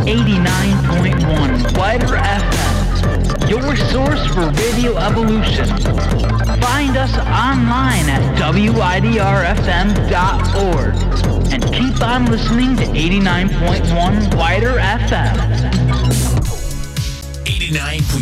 89.1 Wider FM, your source for radio evolution. Find us online at widrfm.org and keep on listening to 89.1 Wider FM. 89.1